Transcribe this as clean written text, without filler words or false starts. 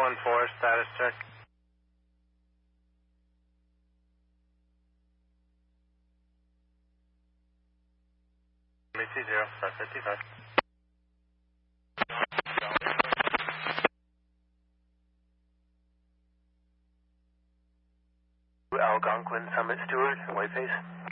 414, status check. BC 0555. Algonquin Summit Stewart, Whiteface.